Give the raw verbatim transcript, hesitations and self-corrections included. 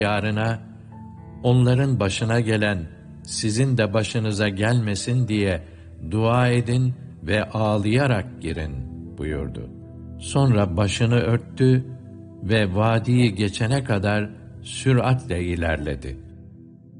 yarına, onların başına gelen sizin de başınıza gelmesin diye dua edin ve ağlayarak girin buyurdu. Sonra başını örttü ve vadiyi geçene kadar süratle ilerledi.